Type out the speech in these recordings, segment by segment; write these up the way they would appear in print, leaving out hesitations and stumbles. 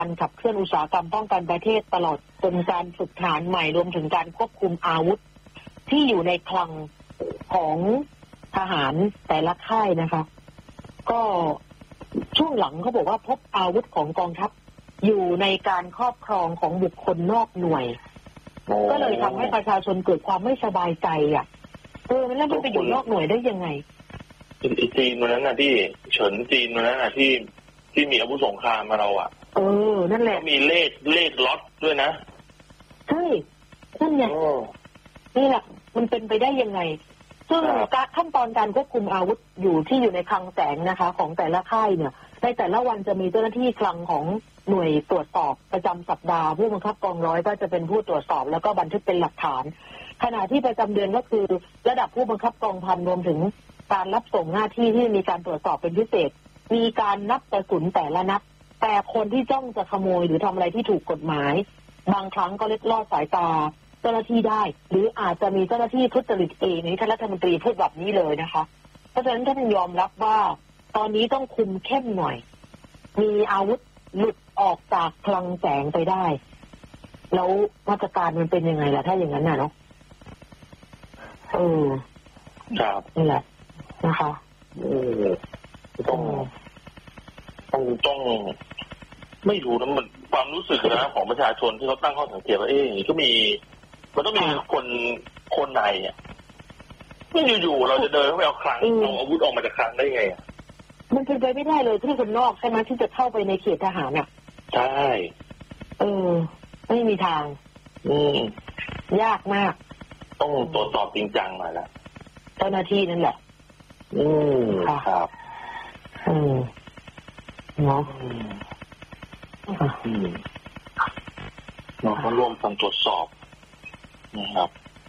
การขับเคลื่อนอุตสาหกรรมป้องกันประเทศตลอดจนการฝึกทหารใหม่รวมถึงการควบคุมอาวุธที่อยู่ในคลังของทหารแต่ละค่ายนะคะก็ช่วงหลังเขาบอกว่าพบอาวุธของกองทัพอยู่ในการครอบครองของบุคคลนอกหน่วยก็เลยทำให้ประชาชนเกิดความไม่สบายใจแล้วมันไปอยู่นอกหน่วยได้ยังไงจีนวันนั้นนะที่เฉินจีนวันนั้นนะที่มีอาวุธสงครามมาเรานั่นแหละมีเลขล็อตด้วยนะใช่นั่นไงนี่แหละมันเป็นไปได้ยังไงซึ่งขั้นตอนการควบคุมอาวุธอยู่ในคลังแสงนะคะของแต่ละค่ายเนี่ยในแต่ละวันจะมีเจ้าหน้าที่คลังของหน่วยตรวจสอบประจำสัปดาห์ผู้บังคับกองร้อยก็จะเป็นผู้ตรวจสอบแล้วก็บันทึกเป็นหลักฐานขณะที่ประจำเดือนก็คือระดับผู้บังคับกองพันรวมถึงการรับส่งหน้าที่ที่มีการตรวจสอบเป็นพิเศษมีการนับกระสุนแต่ละนัดแต่คนที่จ้องจะขโมยหรือทำอะไรที่ถูกกฎหมายบางครั้งก็เล็ดลอดสายตาเจ้าหน้าที่ได้หรืออาจจะมีเจ้าหน้าที่ทุจริตเองนี้ท่านรัฐมนตรีพูดแบบนี้เลยนะคะเพราะฉะนั้นท่านยอมรับว่าตอนนี้ต้องคุมเข้มหน่อยมีอาวุธหลุดออกจากคลังแสงไปได้แล้วมาตรการมันเป็นยังไงล่ะถ้าอย่างนั้นน่ะเนาะครับนี่แหละนะคะต้องไม่รู้นะมันความรู้สึกนะของประชาชนที่เขาตั้งข้อสังเกตว่ามันต้องมีคนในไม่อยู่ๆเราจะเดินเข้าไปเอาคลังเอาอาวุธออกมาจากคลังได้ไงมันเป็นไปไม่ได้เลยที่คนนอกใช่ไหมที่จะเข้าไปในเขตทหารใช่ไม่มีทางยากมากต้องตรวจสอบจริงจังหน่อยละเจ้าหน้าที่นั่นแหละครับเนาะเราก็ร่วมกันตรวจสอบนะครับ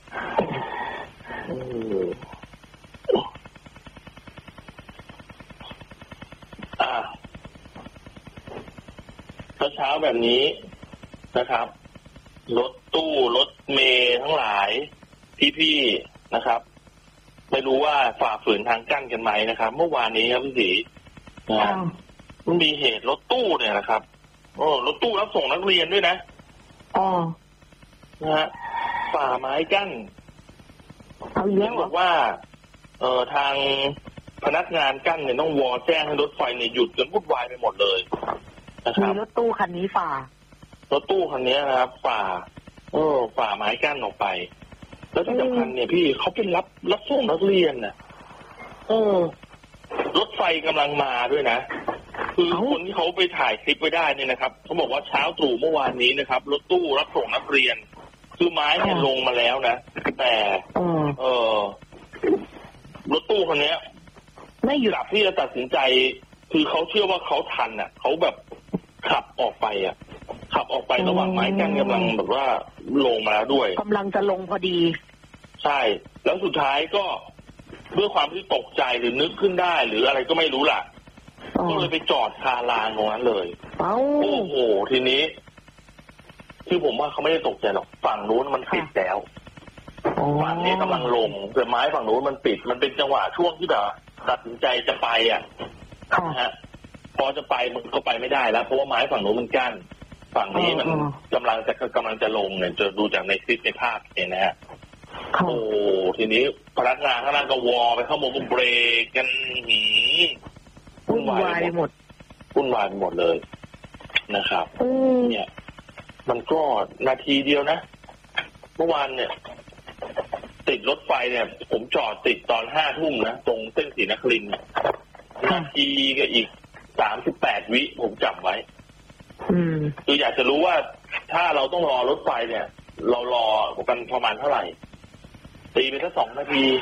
เช้าแบบนี้นะครับรถตู้รถเมล์ทั้งหลายพี่ๆนะครับไม่รู้ว่าฝ่าฝืนทางกั้นกันไหมนะครับเมื่อวานนี้ครับพี่ศรีมันมีเหตุรถตู้เนี่ยนะครับรถตู้รับส่งนักเรียนด้วยนะนะฮะฝ่าไม้กั้นบอกว่าทางพนักงานกั้นเนี่ยต้องวอแจ้งให้รถไฟเนี่ยหยุดจนวุ่นวายไปหมดเลยนะครับมีรถตู้คันนี้ฝ่ารถตู้คันนี้นะครับฝ่าไม้กั้นออกไปแล้วที่สำคัญเนี่ยพี่เขาเป็นรับส่งนักเรียนน่ะรถไฟกำลังมาด้วยนะคือคนที่เขาไปถ่ายคลิปไว้ได้เนี่ยนะครับเขาบอกว่าเช้าตรู่เมื่อวานนี้นะครับรถตู้รับส่งนักเรียนคือไม้เนี่ยลงมาแล้วนะแต่รถตู้คันนี้ไม่หยุดที่จะตัดสินใจคือเขาเชื่อว่าเขาทันเขาแบบขับออกไประหว่างไม้กั้นกำลังแบบว่าลงมาแล้วด้วยกำลังจะลงพอดีใช่แล้วสุดท้ายก็ด้วยความที่ตกใจหรือนึกขึ้นได้หรืออะไรก็ไม่รู้ล่ะก็เลยไปจอดคารางตรงนั้นเลยโอ้โหทีนี้คือผมว่าเขาไม่ได้ตกใจหรอกฝั่งนู้นมันปิดแล้วฝั่งนี้กำลังลงแต่ไม้ฝั่งนู้นมันปิดมันเป็นจังหวะช่วงที่แบบตัดสินใจจะไปนะฮะพอจะไปมันก็ไปไม่ได้แล้วเพราะว่าไม้ฝั่งนู้นมันกั้นฝั่งนี้มันกำลังจะลงเนี่ยจะดูจากในคลิปในภาพเนี่ยนะฮะโอ้ทีนี้พนักงานข้างล่างก็วอไปเข้าโมกุเบรกกันวุ่นวายหมดเลยนะครับเนี่ยมันก็นาทีเดียวนะเมื่อวานเนี่ยติดรถไฟเนี่ยผมจอดติดตอน5 ทุ่มนะตรงเส้นศรีนครินทร์นาทีกับอีก38 วิผมจำไว้คืออยากจะรู้ว่าถ้าเราต้องรอรถไฟเนี่ยเรารอกันประมาณเท่าไหร่ตีไปแค่2 นาที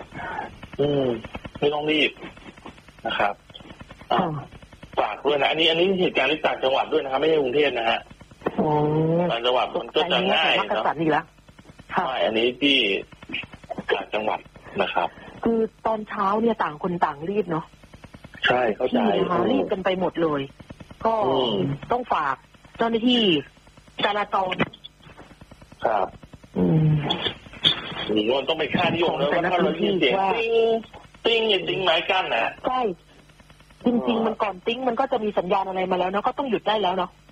ไม่ต้องรีบนะครับฝากด้วยนะอันนี้เหตุการณ์ที่ต่างจังหวัดด้วยนะครับไม่ใช่กรุงเทพนะฮะต่างจังหวัดมันก็จะง่ายเนาะใช่อันนี้ที่ต่างจังหวัดนะครับคือตอนเช้าเนี่ยต่างคนต่างรีบเนาะใช่เข้าใจรีบกันไปหมดเลยก็ต้องฝากเจ้าหน้าที่จราจรครับหรือว่าต้องไปค่านิยมแล้วว่าถ้าเราที่เสียงติ้งไม้กั้นนะใช่จริงๆมันก่อนติ้งมันก็จะมีสัญญาณอะไรมาแล้วเนาะก็ต้องหยุดได้แล้วเนาะ